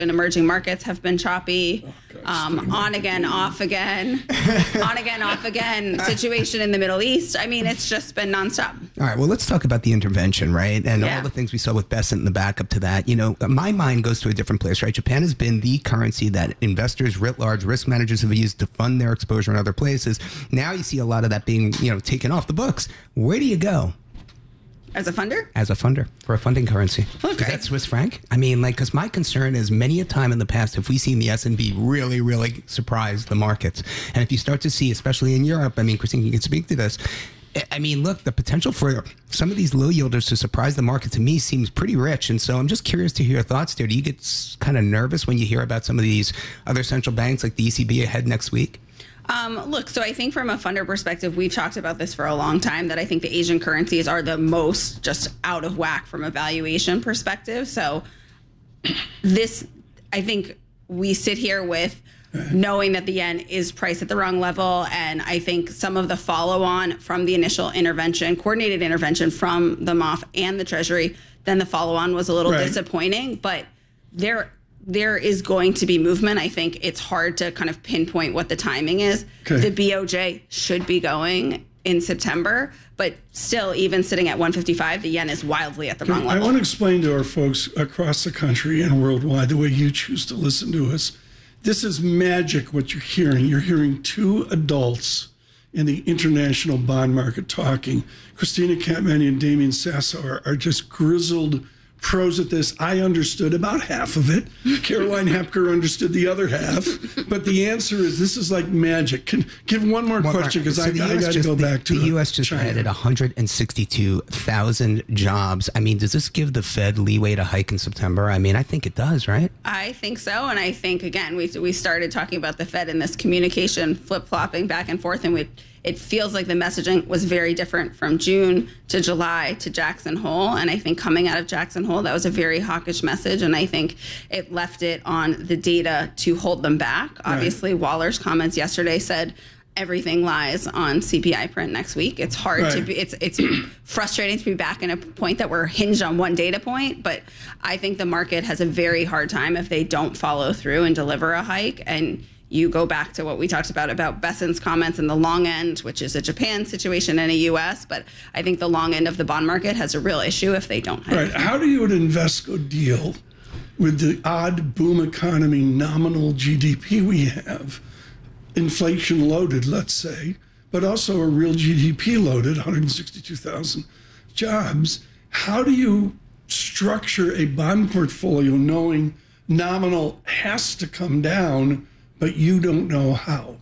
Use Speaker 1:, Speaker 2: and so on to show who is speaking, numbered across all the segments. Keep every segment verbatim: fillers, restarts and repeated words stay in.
Speaker 1: and emerging markets have been choppy. Oh, God, um, on again, off again, on again, off again. Situation in the Middle East. I mean, it's just been nonstop.
Speaker 2: All right. Well, let's talk about the intervention, right? And yeah. all the things we saw with Bessent and the backup to that. You know, my mind goes to a different place, right? Japan has been the currency that investors writ large, risk managers have used to fund their exposure in other places. Now you see a lot of that being, you know, taken off the books. Where do you go?
Speaker 1: As a funder?
Speaker 2: As a funder, for a funding currency.
Speaker 1: Okay.
Speaker 2: Is that Swiss franc? I mean, like, because my concern is many a time in the past, if we seen the S and P really, really surprise the markets, and if you start to see, especially in Europe, I mean, Christine, you can speak to this. I mean, look, the potential for some of these low yielders to surprise the market to me seems pretty rich. And so I'm just curious to hear your thoughts there. Do you get kind of nervous when you hear about some of these other central banks like the E C B ahead next week?
Speaker 1: Um, look, so I think from a funder perspective, we've talked about this for a long time, that I think the Asian currencies are the most just out of whack from a valuation perspective. So this, I think we sit here with knowing that the yen is priced at the wrong level. And I think some of the follow on from the initial intervention, coordinated intervention from the M O F and the Treasury, then the follow on was a little right. disappointing. But there There is going to be movement. I think it's hard to kind of pinpoint what the timing is. Okay. The B O J should be going in September, but still, even sitting at one fifty-five, the yen is wildly at the okay. wrong level.
Speaker 3: I want to explain to our folks across the country and worldwide, the way you choose to listen to us. This is magic what you're hearing. You're hearing two adults in the international bond market talking. Christina Catmany and Damien Sasso are, are just grizzled pros at this. I understood about half of it. Caroline Hepker understood the other half. But the answer is, this is like magic. Can give one more one question, because so I, I got to go
Speaker 2: the,
Speaker 3: back to
Speaker 2: the U S just
Speaker 3: China.
Speaker 2: added one hundred sixty-two thousand jobs. I mean, does this give the Fed leeway to hike in September? I mean, I think it does, right?
Speaker 1: I think so. And I think, again, we we started talking about the Fed and this communication flip-flopping back and forth, and we it feels like the messaging was very different from June to July to Jackson Hole. And I think coming out of Jackson Hole, that was a very hawkish message. And I think it left it on the data to hold them back. Right. Obviously, Waller's comments yesterday said everything lies on C P I print next week. It's hard right. to be, it's, it's frustrating to be back in a point that we're hinged on one data point. But I think the market has a very hard time if they don't follow through and deliver a hike. And you go back to what we talked about, about Bessent's comments in the long end, which is a Japan situation and a U S. But I think the long end of the bond market has a real issue if they don't.
Speaker 3: Right. How do you at Invesco deal with the odd boom economy nominal G D P we have, inflation loaded, let's say, but also a real G D P loaded, one hundred sixty-two thousand jobs? How do you structure a bond portfolio knowing nominal has to come down, but you don't know how?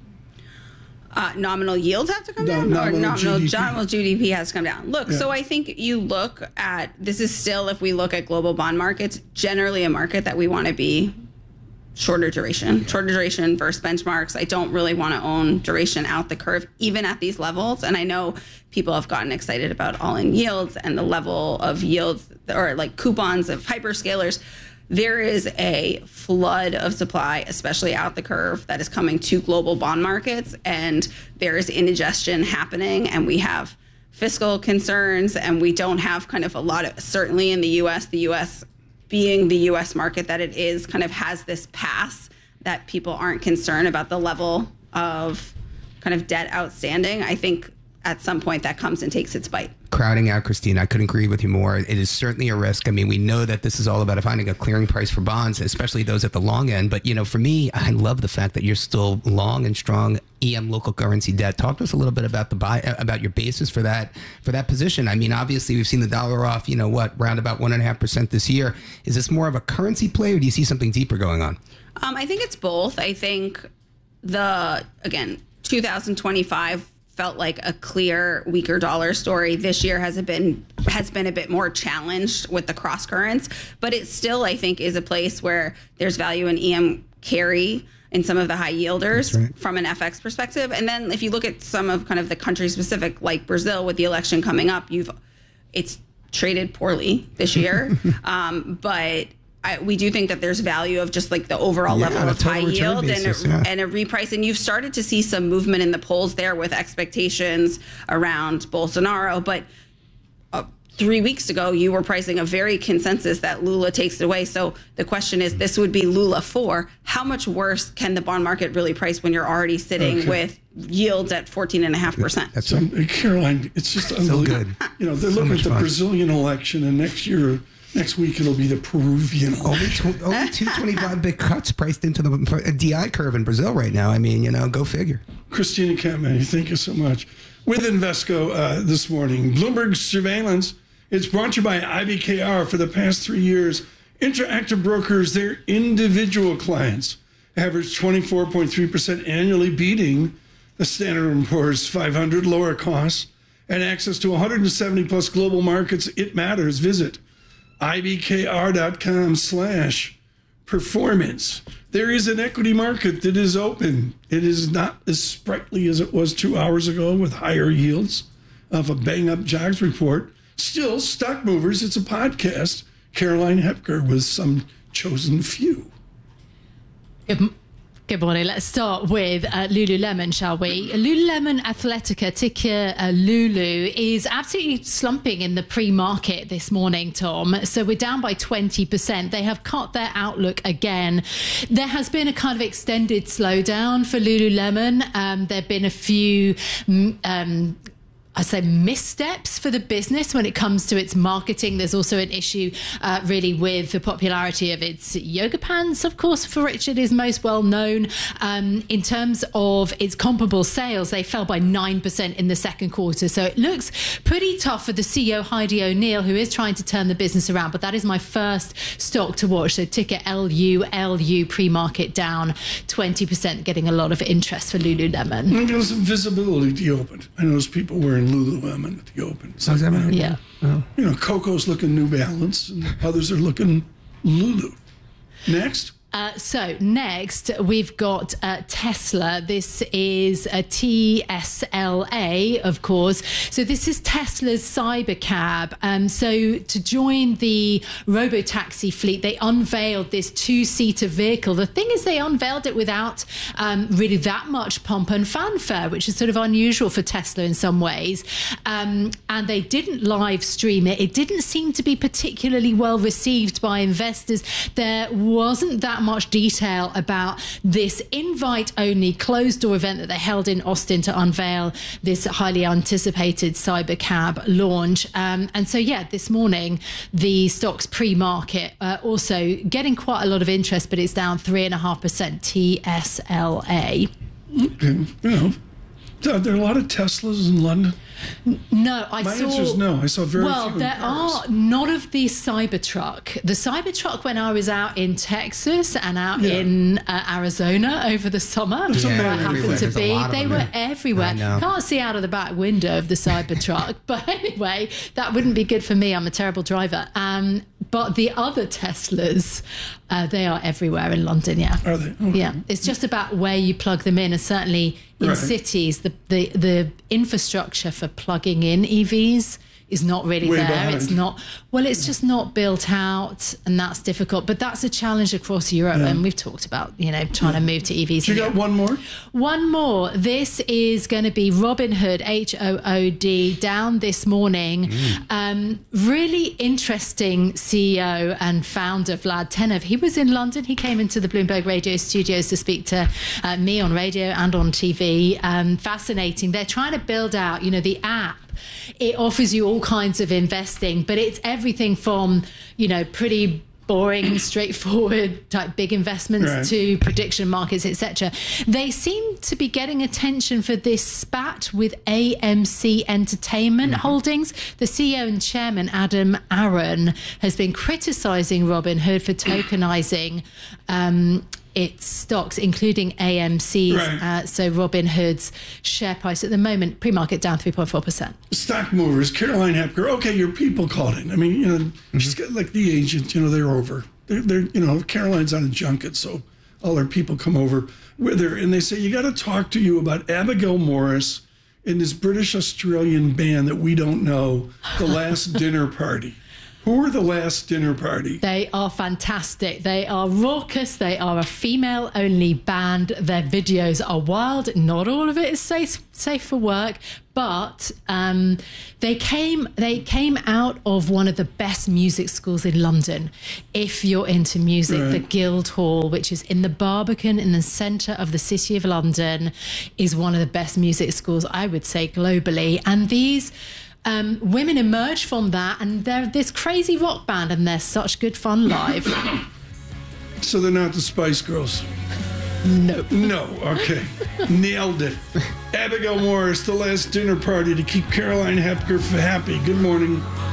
Speaker 1: Uh, nominal yields have to come
Speaker 3: no,
Speaker 1: down,
Speaker 3: nominal
Speaker 1: or nominal
Speaker 3: G D P.
Speaker 1: nominal G D P has to come down. Look,
Speaker 3: yeah.
Speaker 1: so I think you look at, this is still, if we look at global bond markets, generally a market that we want to be shorter duration, shorter duration versus benchmarks. I don't really want to own duration out the curve, even at these levels. And I know people have gotten excited about all-in yields and the level of yields, or like coupons of hyperscalers. There is a flood of supply, especially out the curve, that is coming to global bond markets, and there is indigestion happening, and we have fiscal concerns, and we don't have kind of a lot of, certainly in the U S, the U S being the U S market that it is, kind of has this pass that people aren't concerned about the level of kind of debt outstanding. I think at some point that comes and takes its bite.
Speaker 2: Crowding out, Christine, I couldn't agree with you more. It is certainly a risk. I mean, we know that this is all about finding a clearing price for bonds, especially those at the long end. But, you know, for me, I love the fact that you're still long and strong E M local currency debt. Talk to us a little bit about the buy, about your basis for that for that position. I mean, obviously, we've seen the dollar off, you know, what, round about one and a half percent this year. Is this more of a currency play, or do you see something deeper going on?
Speaker 1: Um, I think it's both. I think the, again, two thousand twenty-five felt like a clear weaker dollar story. This year has been has been a bit more challenged with the cross currents, but it still, I think, is a place where there's value in E M carry in some of the high yielders right. from an F X perspective. And then if you look at some of kind of the country specific, like Brazil, with the election coming up, you've it's traded poorly this year, um, but I, we do think that there's value of just like the overall yeah, level of high yield basis, and, a, yeah. and a reprice. And you've started to see some movement in the polls there with expectations around Bolsonaro. But uh, three weeks ago, you were pricing a very consensus that Lula takes it away. So the question is, this would be Lula four. How much worse can the bond market really price when you're already sitting okay. with yields at fourteen and a half percent?
Speaker 3: That's so, Caroline, it's just unbelievable. So good. You know, they're so looking at the fun. Brazilian election, and next year, next week, it'll be the Peruvian election.
Speaker 2: Only, tw- only two twenty-five big cuts priced into the D I curve in Brazil right now. I mean, you know, go figure.
Speaker 3: Christina Campman, thank you so much. With Invesco uh, this morning, Bloomberg Surveillance. It's brought to you by I B K R. For the past three years, Interactive Brokers, their individual clients, averaged twenty-four point three percent annually, beating the Standard and Poor's five hundred, lower costs, and access to one hundred seventy plus global markets. It matters. Visit ibkr.com slash performance. There is an equity market that is open. It is not as sprightly as it was two hours ago with higher yields of a bang-up jobs report. Still, Stock Movers, it's a podcast. Caroline Hepker with some chosen few.
Speaker 4: Good, good morning. Let's start with uh, Lululemon, shall we? Lululemon Athletica, ticker uh, Lulu, is absolutely slumping in the pre-market this morning, Tom. So we're down by twenty percent. They have cut their outlook again. There has been a kind of extended slowdown for Lululemon. Um, there have been a few... Um, I say missteps for the business when it comes to its marketing. There's also an issue uh, really with the popularity of its yoga pants, of course, for which it is most well known. Um, in terms of its comparable sales, they fell by nine percent in the second quarter. So it looks pretty tough for the C E O, Heidi O'Neill, who is trying to turn the business around. But that is my first stock to watch. So ticker L U L U, pre-market down twenty percent, getting a lot of interest for Lululemon.
Speaker 3: And there's some visibility at the open. I noticed people wearing Lululemon at the open.
Speaker 2: So, that mean?
Speaker 4: Yeah.
Speaker 3: Oh. You know, Coco's looking New Balance, and others are looking Lulu. Next.
Speaker 4: Uh, so next, we've got uh, Tesla. This is a T S L A, of course. So this is Tesla's Cybercab. Um, so to join the robotaxi fleet, they unveiled this two-seater vehicle. The thing is, they unveiled it without um, really that much pomp and fanfare, which is sort of unusual for Tesla in some ways. Um, and they didn't live stream it. It didn't seem to be particularly well received by investors. There wasn't that much detail about this invite-only closed-door event that they held in Austin to unveil this highly anticipated Cybercab launch. Um, and so, yeah, this morning, the stock's pre-market uh, also getting quite a lot of interest, but it's down three point five percent T S L A.
Speaker 3: Okay. You know, are there a lot of Teslas in London?
Speaker 4: No, I
Speaker 3: My
Speaker 4: saw...
Speaker 3: answer is no. I saw very
Speaker 4: well,
Speaker 3: few in
Speaker 4: there
Speaker 3: Paris.
Speaker 4: are not of the Cybertruck. The Cybertruck, when I was out in Texas and out
Speaker 3: Yeah.
Speaker 4: in uh, Arizona over the summer,
Speaker 3: There's
Speaker 4: where
Speaker 3: a
Speaker 4: I
Speaker 3: man
Speaker 4: happened
Speaker 3: everywhere.
Speaker 4: to
Speaker 2: There's a
Speaker 4: be,
Speaker 2: lot of
Speaker 4: they
Speaker 2: them,
Speaker 4: were
Speaker 2: yeah.
Speaker 4: everywhere.
Speaker 2: I know.
Speaker 4: Can't see out of the back window of the Cybertruck. But anyway, that wouldn't be good for me. I'm a terrible driver. Um, but the other Teslas, uh, they are everywhere in London, yeah.
Speaker 3: Are they? Okay.
Speaker 4: Yeah, it's just about where you plug them in, and certainly in
Speaker 3: Right.
Speaker 4: cities, the, the the infrastructure for plugging in E Vs is not really
Speaker 3: Way
Speaker 4: there.
Speaker 3: behind.
Speaker 4: It's not, well, it's just not built out, and that's difficult. But that's a challenge across Europe,
Speaker 3: Yeah.
Speaker 4: and we've talked about, you know, trying to move to E Vs.
Speaker 3: You
Speaker 4: in
Speaker 3: got
Speaker 4: Europe.
Speaker 3: one more?
Speaker 4: One more. This is going to be Robinhood, H O O D, down this morning.
Speaker 3: Mm.
Speaker 4: Um, really interesting C E O and founder, Vlad Tenev. He was in London. He came into the Bloomberg Radio studios to speak to uh, me on radio and on T V. Um, fascinating. They're trying to build out, you know, the app. It offers you all kinds of investing, but it's everything from, you know, pretty boring, straightforward type big investments
Speaker 3: Right.
Speaker 4: to prediction markets, et cetera. They seem to be getting attention for this spat with A M C Entertainment Holdings. The C E O and chairman, Adam Aron, has been criticizing Robinhood for tokenizing um, its stocks, including A M C's.
Speaker 3: Right.
Speaker 4: Uh, so Robinhood's share price at the moment, pre-market down three point four percent.
Speaker 3: Stock Movers, Caroline Hepker. Okay, your people called in. I mean, you know, she's got like the agent, you know, they're over. They're, they're, you know, Caroline's on a junket, so all her people come over with her and they say, you got to talk to you about Abigail Morris and this British Australian band that we don't know, The Last Dinner Party. Who were the Last Dinner Party?
Speaker 4: They are fantastic. They are raucous. They are a female-only band. Their videos are wild. Not all of it is safe safe for work, but um, they came they came out of one of the best music schools in London. If you're into music,
Speaker 3: right.
Speaker 4: the Guildhall, which is in the Barbican in the centre of the city of London, is one of the best music schools, I would say, globally. And these Um, women emerge from that, and they're this crazy rock band, and they're such good fun live.
Speaker 3: So they're not the Spice Girls?
Speaker 4: No.
Speaker 3: No, okay. Nailed it. Abigail Morris, The Last Dinner Party to keep Caroline Hepker happy. Good morning.